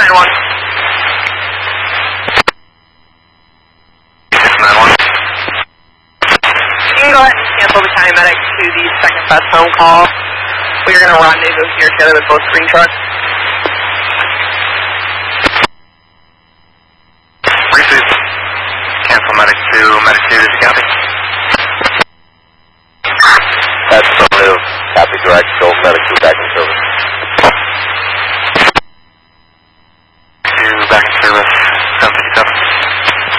9-1. 691. You can go ahead and cancel the county medic to the second best phone call. We are going to rendezvous here together with both green trucks. Receive. Cancel medic 2, medic 2, this is copy. That's affirmative. Copy direct, go medic 2 back in service.